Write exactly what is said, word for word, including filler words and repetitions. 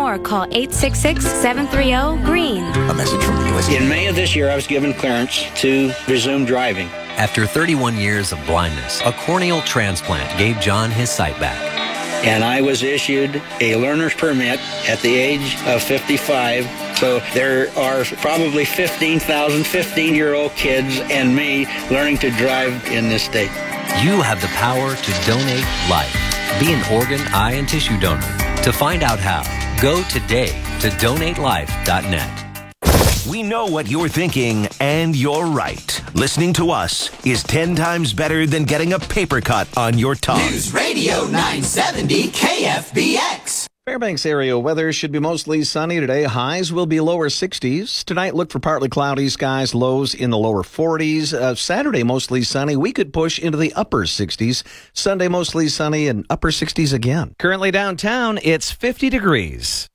more, call eight six six, seven three zero, GREEN. A message from the U S D A. In May of this year, I was given clearance to resume driving. After thirty-one years of blindness, a corneal transplant gave John his sight back. And I was issued a learner's permit at the age of fifty-five. So there are probably fifteen thousand fifteen-year-old kids and me learning to drive in this state. You have the power to donate life. Be an organ, eye, and tissue donor. To find out how, go today to donate life dot net. We know what you're thinking, and you're right. Listening to us is ten times better than getting a paper cut on your tongue. News Radio nine seventy K F B X. Fairbanks area weather should be mostly sunny today. Highs will be lower sixties. Tonight, look for partly cloudy skies, lows in the lower forties. Uh, Saturday, mostly sunny. We could push into the upper sixties. Sunday, mostly sunny and upper sixties again. Currently downtown, it's fifty degrees.